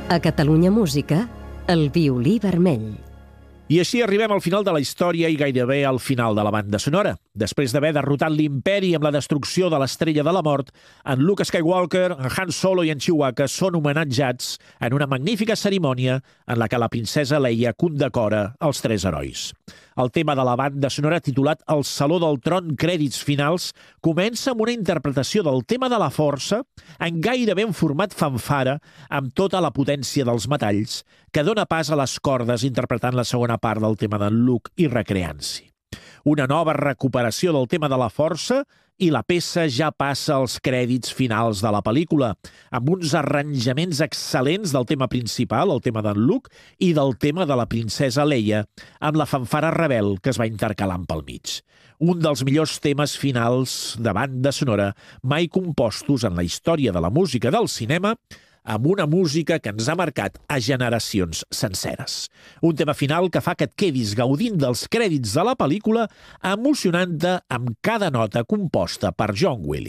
A Catalunya Música, el violí vermell. I així arribem al final de la història i gairebé al final de la banda sonora. Després d'haver derrotat l'imperi amb la destrucció de l'Estrella de la Mort, en Luke Skywalker, en Han Solo i en Chewbacca són homenatjats en una magnífica cerimònia en la que la princesa Leia condecora els tres herois. El tema de la banda sonora, titulat El Saló del Tron, crèdits finals, comença amb una interpretació del tema de la força en gairebé en format fanfara, amb tota la potència dels metalls, que dona pas a les cordes interpretant la segona part del tema d'en Luke i recreant-s'hi. Una nova recuperació del tema de la força i la peça ja passa als crèdits finals de la pel·lícula, amb uns arranjaments excel·lents del tema principal, el tema d'en Luke, i del tema de la princesa Leia, amb la fanfara rebel que es va intercalant pel mig. Un dels millors temes finals de banda sonora mai compostos en la història de la música del cinema, amb una música que ens ha marcat a generacions senceres. Un tema final que fa que et quedis gaudint dels crèdits de la pel·lícula, emocionant-te amb cada nota composta per John Williams.